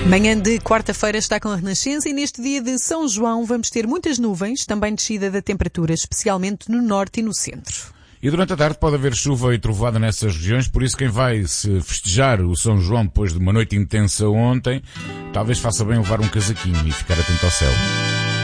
Manhã de quarta-feira está com a Renascença e neste dia de São João vamos ter muitas nuvens, também descida da temperatura, especialmente no norte e no centro. E durante a tarde pode haver chuva e trovoada nessas regiões, por isso quem vai se festejar o São João depois de uma noite intensa ontem, talvez faça bem levar um casaquinho e ficar atento ao céu.